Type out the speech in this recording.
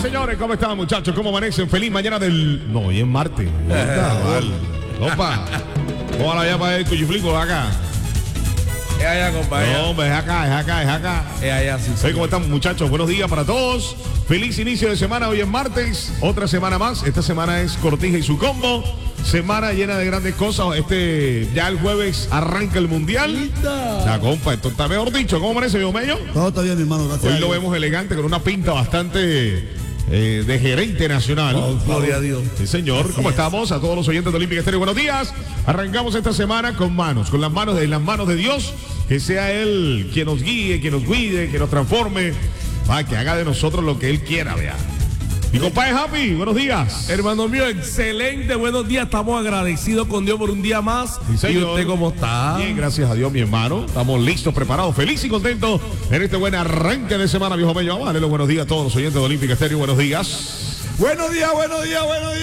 señores, ¿cómo están, muchachos? ¿Cómo amanecen? Feliz mañana del... No, hoy es martes. Opa. ¿Cómo la llama el cuchiflico acá? Es allá, compadre. No, hombre, es acá. Es allá, sí. ¿Cómo están, muchachos? Buenos días para todos. Feliz inicio de semana. Hoy es martes. Otra semana más. Esta semana es Cortija y su combo. Semana llena de grandes cosas. Ya el jueves arranca el mundial. La compa, esto está mejor dicho. ¿Cómo amanece, viejo Meño? Todo está bien, mi hermano. Gracias. Hoy lo vemos elegante con una pinta bastante de gerente nacional. Gloria a Dios. Sí, señor. ¿Cómo estamos? A todos los oyentes de Olímpica Estéreo, buenos días. Arrancamos esta semana con las manos de Dios. Que sea Él quien nos guíe, quien nos cuide, que nos transforme, que haga de nosotros lo que Él quiera, vea. Mi compadre Happy, buenos días. Hermano mío, excelente, buenos días. Estamos agradecidos con Dios por un día más. Sí, ¿Y usted cómo está? Bien, gracias a Dios, mi hermano. Estamos listos, preparados, felices y contentos en este buen arranque de semana, viejo Meño. Vamos a darle los buenos días a todos los oyentes de Olímpica Estéreo. Buenos días. Buenos días.